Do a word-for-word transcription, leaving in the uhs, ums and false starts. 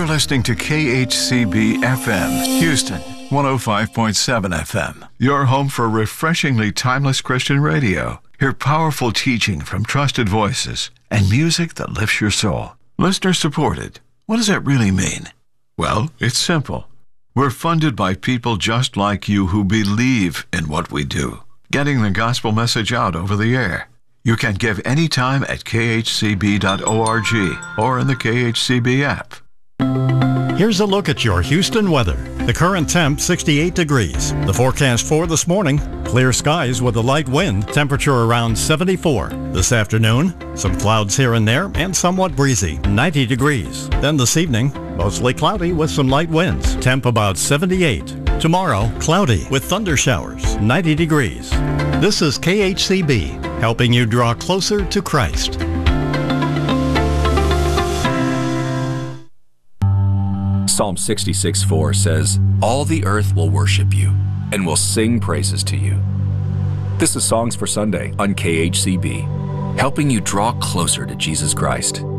listening to K H C B F M, Houston, one oh five point seven F M. Your home for refreshingly timeless Christian radio. Hear powerful teaching from trusted voices and music that lifts your soul. Listener supported. What does that really mean? Well, it's simple. We're funded by people just like you who believe in what we do, getting the gospel message out over the air. You can give anytime at k h c b dot org or in the K H C B app. Here's a look at your Houston weather. The current temp, sixty-eight degrees. The forecast for this morning, clear skies with a light wind, temperature around seventy-four. This afternoon, some clouds here and there and somewhat breezy, ninety degrees. Then this evening, mostly cloudy with some light winds, temp about seventy-eight. Tomorrow, cloudy with thunder showers, ninety degrees. This is K H C B, helping you draw closer to Christ. Psalm sixty-six four says, "All the earth will worship you and will sing praises to you." This is Songs for Sunday on K H C B, helping you draw closer to Jesus Christ.